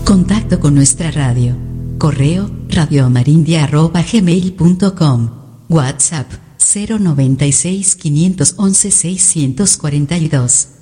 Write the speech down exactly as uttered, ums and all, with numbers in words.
Contacto con nuestra radio. Correo radioamarindia arroba gmail punto com. WhatsApp cero noventa y seis, quinientos once, seiscientos cuarenta y dos.